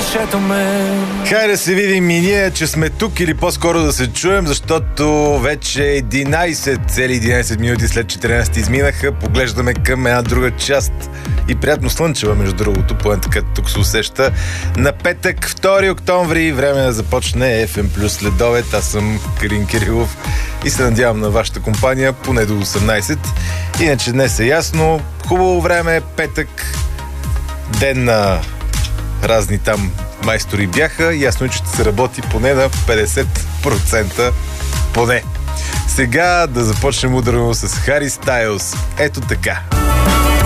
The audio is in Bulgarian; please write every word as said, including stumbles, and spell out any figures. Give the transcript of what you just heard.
душето ме. Хайде да се видим и ние, че сме тук или по-скоро да се чуем, защото вече единайсет цели единайсет минути след четиринайсет изминаха. Поглеждаме към една друга част и приятно слънчева, между другото, поне така тук се усеща. На петък, втори октомври, време да започне еф ем плюс следобед. Аз съм Калин Кирилов и се надявам на вашата компания поне до осемнайсет. Иначе днес е ясно, хубаво време, петък, ден на разни там майстори бяха. Ясно е, че ще се работи поне на петдесет процента поне. Сега да започнем ударно с Хари Стайлс. Ето така.